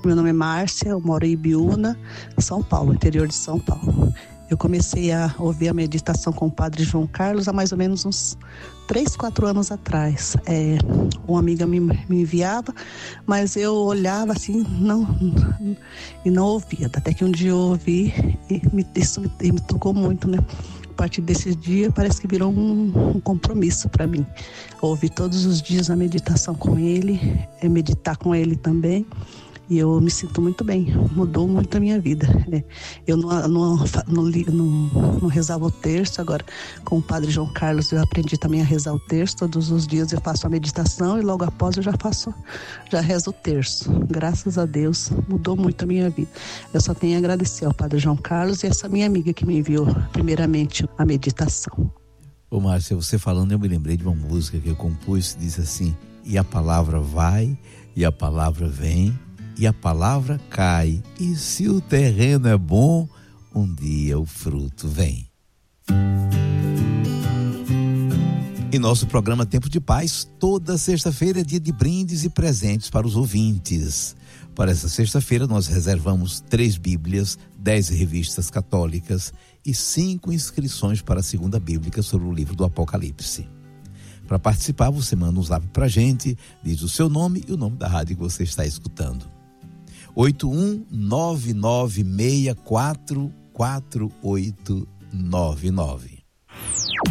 Meu nome é Márcia, eu moro em Ibiúna, São Paulo, interior de São Paulo. Eu comecei a ouvir a meditação com o Padre João Carlos há mais ou menos uns 3, 4 anos atrás. Uma amiga me enviava, mas eu olhava assim e não ouvia. Até que um dia eu ouvi e isso me tocou muito, né? A partir desses dias parece que virou um compromisso para mim. Ouvir todos os dias a meditação com ele, meditar com ele também. E eu me sinto muito bem, mudou muito a minha vida. Eu não rezava o terço, agora com o Padre João Carlos eu aprendi também a rezar o terço. Todos os dias eu faço a meditação e logo após eu já rezo o terço. Graças a Deus, mudou muito a minha vida. Eu só tenho a agradecer ao Padre João Carlos e essa minha amiga que me enviou primeiramente a meditação. Ô Márcia, você falando, eu me lembrei de uma música que eu compus, que diz assim: e a palavra vai, e a palavra vem, e a palavra cai, e se o terreno é bom, um dia o fruto vem. Em nosso programa Tempo de Paz, toda sexta-feira é dia de brindes e presentes para os ouvintes. Para essa sexta-feira nós reservamos 3 Bíblias, 10 revistas católicas e 5 inscrições para a segunda bíblica sobre o livro do Apocalipse. Para participar, você manda um zap pra gente, diz o seu nome e o nome da rádio que você está escutando. 8199644899.